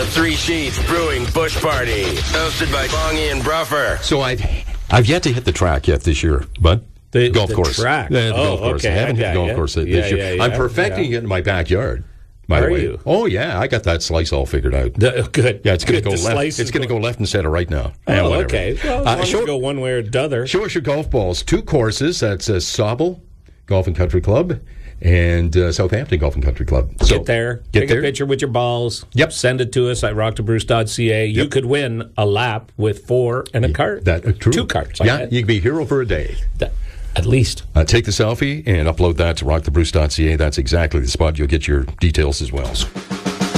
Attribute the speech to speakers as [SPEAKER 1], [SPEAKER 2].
[SPEAKER 1] Three Sheets Brewing Bush Party, hosted by Bongie and Bruffer.
[SPEAKER 2] So I've yet to hit the track yet this year, but
[SPEAKER 3] The
[SPEAKER 2] golf course.
[SPEAKER 3] track.
[SPEAKER 2] The golf course.
[SPEAKER 3] Okay,
[SPEAKER 2] I haven't hit the golf
[SPEAKER 3] yeah.
[SPEAKER 2] course this year.
[SPEAKER 3] Yeah,
[SPEAKER 2] I'm perfecting it in my backyard. By the way.
[SPEAKER 3] you?
[SPEAKER 2] Oh yeah, I got that slice all figured out.
[SPEAKER 3] Good.
[SPEAKER 2] Yeah, it's going to
[SPEAKER 3] Good.
[SPEAKER 2] go
[SPEAKER 3] The
[SPEAKER 2] left.
[SPEAKER 3] slice
[SPEAKER 2] It's
[SPEAKER 3] is
[SPEAKER 2] going to go left instead of right now.
[SPEAKER 3] Oh,
[SPEAKER 2] Yeah, whatever.
[SPEAKER 3] okay. Well, as long as
[SPEAKER 2] show,
[SPEAKER 3] you go one way or the other.
[SPEAKER 2] show us your golf balls. 2 courses. That's Sauble Golf and Country Club and Southampton Golf and Country Club. So,
[SPEAKER 3] Get there.
[SPEAKER 2] Get
[SPEAKER 3] Take
[SPEAKER 2] there.
[SPEAKER 3] a picture with your balls.
[SPEAKER 2] Yep.
[SPEAKER 3] Send it to us at rocktoBruce.ca. You could win a lap with 4 and a cart.
[SPEAKER 2] True.
[SPEAKER 3] 2 carts.
[SPEAKER 2] Yeah, you can be a hero for a day.
[SPEAKER 3] At least.
[SPEAKER 2] Take the selfie and upload that to rockthebruce.ca. That's exactly the spot. You'll get your details as well.